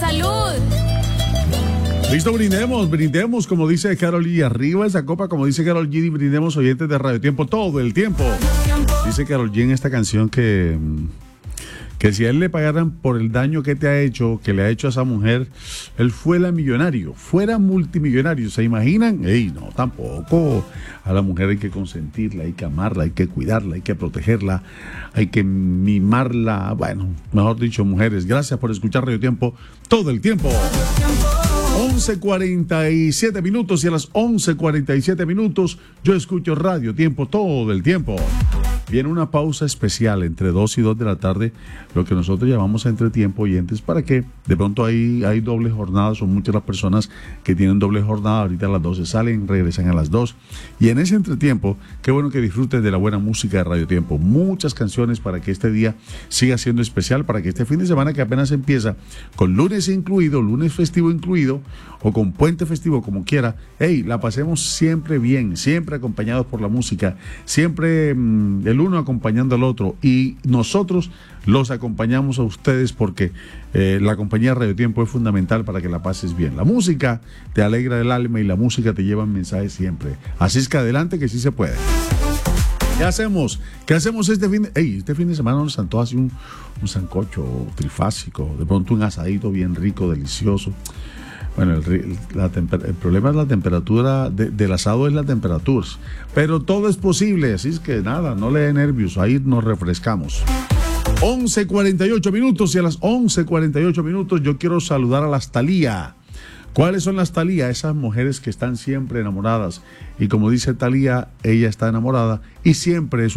¡Salud! Listo, brindemos, como dice Karol G. Arriba esa copa, como dice Karol G. Brindemos, oyentes de Radio Tiempo todo el tiempo. Dice Karol G en esta canción que si a él le pagaran por el daño que te ha hecho, que le ha hecho a esa mujer, él fuera millonario, fuera multimillonario. ¿Se imaginan? Ey, no, tampoco. A la mujer hay que consentirla, hay que amarla, hay que cuidarla, hay que protegerla, hay que mimarla. Bueno, mejor dicho, mujeres, gracias por escuchar Radio Tiempo todo el tiempo. 11:47 minutos y a las 11:47 minutos yo escucho Radio Tiempo todo el tiempo. Viene una pausa especial entre 2 y 2 de la tarde, lo que nosotros llamamos entretiempo, oyentes, para que de pronto hay doble jornada. Son muchas las personas que tienen doble jornada. Ahorita a las 12 salen, regresan a las 2. Y en ese entretiempo, qué bueno que disfruten de la buena música de Radio Tiempo. Muchas canciones para que este día siga siendo especial, para que este fin de semana que apenas empieza, con lunes incluido, lunes festivo incluido, o con puente festivo, como quiera, la pasemos siempre bien, siempre acompañados por la música, siempre el uno acompañando al otro, y nosotros los acompañamos a ustedes porque la compañía Radio Tiempo es fundamental para que la pases bien. La música te alegra el alma y la música te lleva mensajes siempre. Así es que adelante, que sí se puede. ¿Qué hacemos? este fin de semana? Nos antoja así un sancocho trifásico, de pronto un asadito bien rico, delicioso. Bueno, el problema es la temperatura del asado, es la temperatura, pero todo es posible, así es que nada, no le dé nervios, ahí nos refrescamos. 11:48 minutos y a las 11:48 minutos yo quiero saludar a las Thalía. ¿Cuáles son las Thalía? Esas mujeres que están siempre enamoradas, y como dice Thalía, ella está enamorada y siempre es